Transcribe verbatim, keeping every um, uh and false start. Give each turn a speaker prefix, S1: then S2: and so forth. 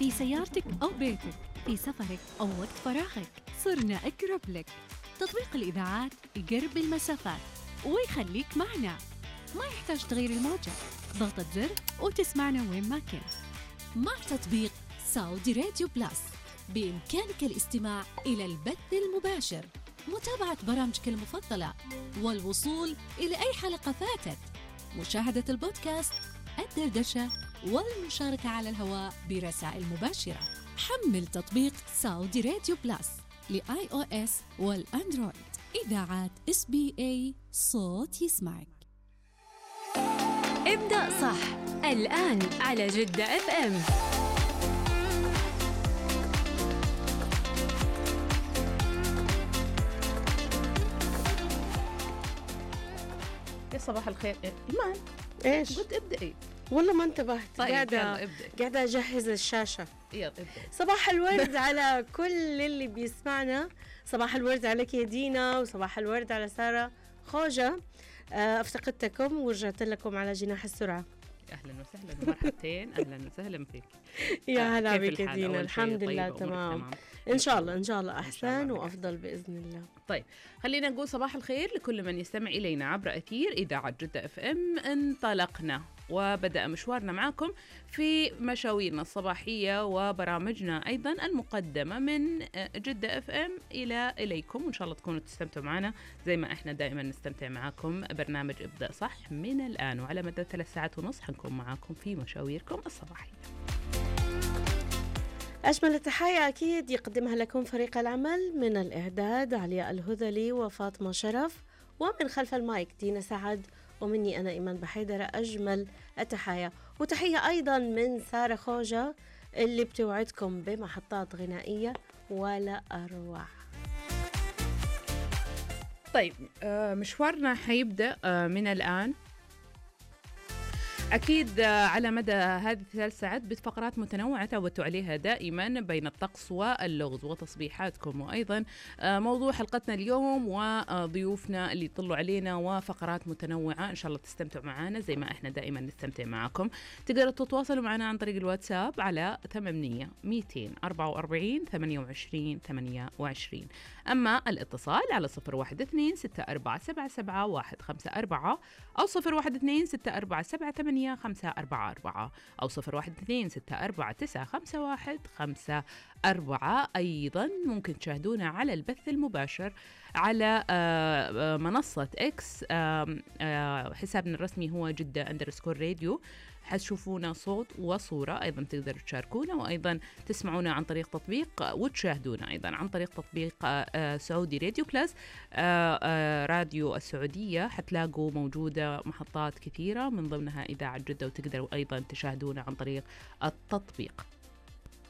S1: في سيارتك أو بيتك، في سفرك أو وقت فراغك، صرنا أقرب لك. تطبيق الإذاعات يقرب المسافات ويخليك معنا، ما يحتاج تغيير الموجة، ضغطة زر وتسمعنا وين ما كنت.
S2: مع تطبيق سعودي راديو بلس بإمكانك الاستماع إلى البث المباشر، متابعة برامجك المفضلة، والوصول إلى أي حلقة فاتت، مشاهدة البودكاست، الدردشة، والمشاركة على الهواء برسائل مباشرة. حمل تطبيق سعودي راديو بلس لآي أو إس والأندرويد. إذاعات إس بي إي، صوت يسمعك.
S3: ابدأ صح الآن على جدة اف ام.
S4: يا صباح الخير. إيمان،
S5: ايش؟
S4: قلت ابدأي.
S5: والله ما انتبهت.
S4: طيب
S5: قاعدة
S4: يلا ابدأي.
S5: قاعدة أجهز الشاشة.
S4: يلا ابدأي.
S5: صباح الورد على كل اللي بيسمعنا. صباح الورد عليك يا دينا، وصباح الورد على سارة خوجة. افتقدتكم ورجعت لكم على جناح السرعة.
S4: أهلا وسهلا ومرحبتين. أهلا وسهلا فيك.
S5: يا هلا
S4: كيف
S5: بك يا
S4: الحال؟
S5: دينا.
S4: أول شيء
S5: الحمد
S4: طيبة،
S5: لله
S4: أمورك
S5: تمام.
S4: تمام؟
S5: إن شاء الله إن شاء الله
S4: إن شاء الله
S5: أحسن
S4: بك.
S5: وأفضل بإذن الله.
S4: طيب خلينا نقول صباح الخير لكل من يستمع إلينا عبر أثير إذاعة جدة اف ام. انطلقنا وبدأ مشوارنا معكم في مشاويرنا الصباحية وبرامجنا أيضا المقدمة من جدة اف ام إلى إليكم، وإن شاء الله تكونوا تستمتعوا معنا زي ما إحنا دائما نستمتع معكم. برنامج ابدأ صح من الآن وعلى مدى ثلاث ساعات ونص حنكون معكم في مشاويركم الصباحية.
S5: أجمل التحايا أكيد يقدمها لكم فريق العمل، من الإعداد علياء الهذلي وفاطمة شرف، ومن خلف المايك دينا سعد، ومني أنا إيمان بحيدر. أجمل التحايا وتحية أيضا من سارة خوجة اللي بتوعدكم بمحطات غنائية ولا أروع.
S4: طيب آه مشوارنا حيبدأ آه من الآن أكيد على مدى هذه الثلاث ساعات بفقرات متنوعة تعودتوا عليها دائما بين الطقس واللغز وتصبيحاتكم، وأيضا موضوع حلقتنا اليوم وضيوفنا اللي يطلوا علينا وفقرات متنوعة. إن شاء الله تستمتعوا معنا زي ما إحنا دائما نستمتع معكم. تقدروا تتواصلوا معنا عن طريق الواتساب على ثمانية مئتين وأربعة وأربعين ثمانية وعشرين ثمانية وعشرين. أما الاتصال على صفر واحد اثنين ستة أربعة سبعة سبعة واحد خمسة أربعة أو صفر واحد اثنين ستة أربعة سبعة ثمانية خمسة أربعة أربعة أو صفر واحد اثنين ستة أربعة تسعة خمسة واحد خمسة أربعة. أيضا ممكن تشاهدونا على البث المباشر على منصة إكس. حسابنا الرسمي هو جدة أندرسكور راديو. حتشوفونا صوت وصورة. أيضا تقدروا تشاركونا وأيضا تسمعونا عن طريق تطبيق وتشاهدونا أيضا عن طريق تطبيق سعودي راديو بلس. راديو السعودية حتلاقوا موجودة محطات كثيرة من ضمنها إذاعة جدة، وتقدروا أيضا تشاهدونا عن طريق التطبيق.